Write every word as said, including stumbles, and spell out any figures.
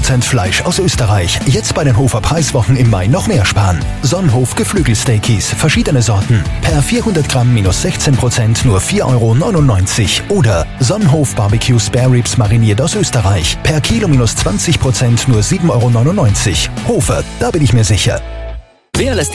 Prozent Fleisch aus Österreich. Jetzt bei den Hofer Preiswochen im Mai noch mehr sparen. Sonnenhof Geflügelsteakies, verschiedene Sorten. Per vierhundert Gramm minus sechzehn Prozent nur vier Euro neunundneunzig. Oder Sonnenhof Barbecue Spare Ribs mariniert aus Österreich. Per Kilo minus zwanzig Prozent nur sieben Euro neunundneunzig. Hofer, da bin ich mir sicher. Wer lässt